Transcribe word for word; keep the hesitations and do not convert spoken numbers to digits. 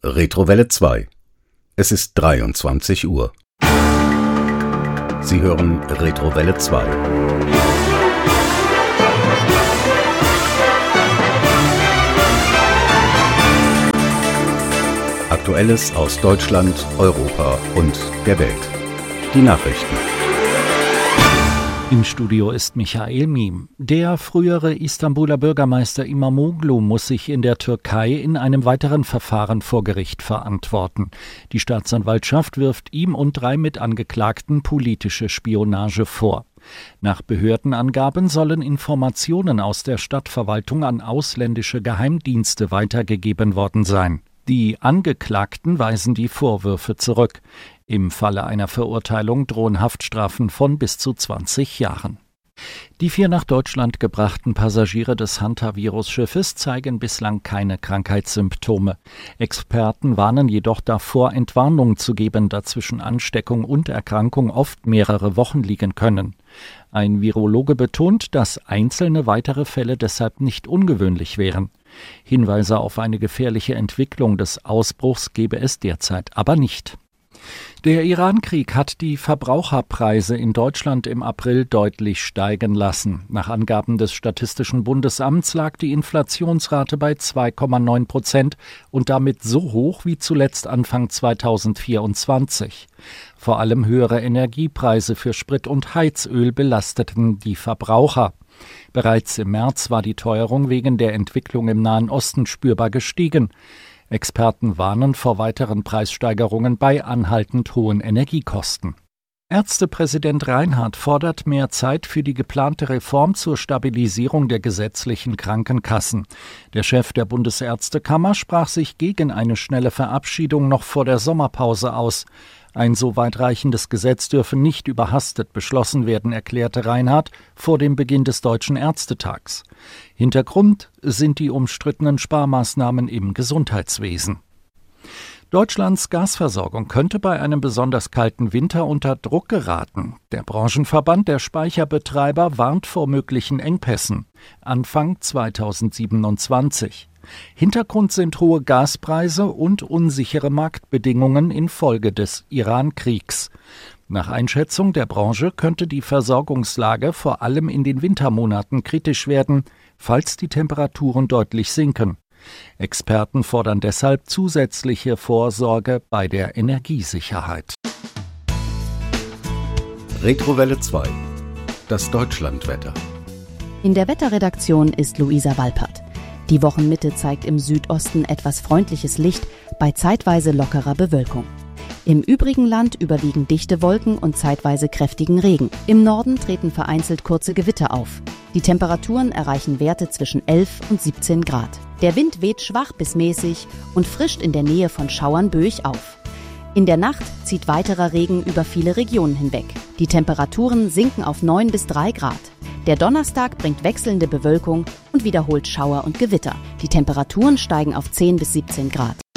Retrowelle zwei. Es ist dreiundzwanzig Uhr. Sie hören Retrowelle zwei. Aktuelles aus Deutschland, Europa und der Welt. Die Nachrichten. Im Studio ist Michael Miem. Der frühere Istanbuler Bürgermeister Imamoglu muss sich in der Türkei in einem weiteren Verfahren vor Gericht verantworten. Die Staatsanwaltschaft wirft ihm und drei Mitangeklagten politische Spionage vor. Nach Behördenangaben sollen Informationen aus der Stadtverwaltung an ausländische Geheimdienste weitergegeben worden sein. Die Angeklagten weisen die Vorwürfe zurück. Im Falle einer Verurteilung drohen Haftstrafen von bis zu zwanzig Jahren. Die vier nach Deutschland gebrachten Passagiere des Hantavirus-Schiffes zeigen bislang keine Krankheitssymptome. Experten warnen jedoch davor, Entwarnung zu geben, da zwischen Ansteckung und Erkrankung oft mehrere Wochen liegen können. Ein Virologe betont, dass einzelne weitere Fälle deshalb nicht ungewöhnlich wären. Hinweise auf eine gefährliche Entwicklung des Ausbruchs gebe es derzeit aber nicht. Der Iran-Krieg hat die Verbraucherpreise in Deutschland im April deutlich steigen lassen. Nach Angaben des Statistischen Bundesamts lag die Inflationsrate bei zwei Komma neun Prozent und damit so hoch wie zuletzt Anfang zweitausendvierundzwanzig. Vor allem höhere Energiepreise für Sprit und Heizöl belasteten die Verbraucher. Bereits im März war die Teuerung wegen der Entwicklung im Nahen Osten spürbar gestiegen. Experten warnen vor weiteren Preissteigerungen bei anhaltend hohen Energiekosten. Ärztepräsident Reinhardt fordert mehr Zeit für die geplante Reform zur Stabilisierung der gesetzlichen Krankenkassen. Der Chef der Bundesärztekammer sprach sich gegen eine schnelle Verabschiedung noch vor der Sommerpause aus. Ein so weitreichendes Gesetz dürfe nicht überhastet beschlossen werden, erklärte Reinhardt vor dem Beginn des Deutschen Ärztetags. Hintergrund sind die umstrittenen Sparmaßnahmen im Gesundheitswesen. Deutschlands Gasversorgung könnte bei einem besonders kalten Winter unter Druck geraten. Der Branchenverband der Speicherbetreiber warnt vor möglichen Engpässen Anfang zweitausendsiebenundzwanzig. Hintergrund sind hohe Gaspreise und unsichere Marktbedingungen infolge des Iran-Kriegs. Nach Einschätzung der Branche könnte die Versorgungslage vor allem in den Wintermonaten kritisch werden, falls die Temperaturen deutlich sinken. Experten fordern deshalb zusätzliche Vorsorge bei der Energiesicherheit. Retrowelle zwei. Das Deutschlandwetter. In der Wetterredaktion ist Luisa Walpert. Die Wochenmitte zeigt im Südosten etwas freundliches Licht bei zeitweise lockerer Bewölkung. Im übrigen Land überwiegen dichte Wolken und zeitweise kräftigen Regen. Im Norden treten vereinzelt kurze Gewitter auf. Die Temperaturen erreichen Werte zwischen elf und siebzehn Grad. Der Wind weht schwach bis mäßig und frischt in der Nähe von Schauern böig auf. In der Nacht zieht weiterer Regen über viele Regionen hinweg. Die Temperaturen sinken auf neun bis drei Grad. Der Donnerstag bringt wechselnde Bewölkung und wiederholt Schauer und Gewitter. Die Temperaturen steigen auf zehn bis siebzehn Grad.